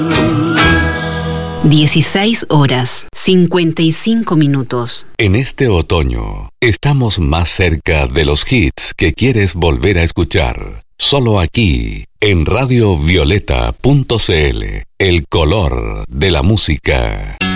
16 horas, 55 minutos. En este otoño, estamos más cerca de los hits que quieres volver a escuchar. Solo aquí, en radiovioleta.cl, el color de la música.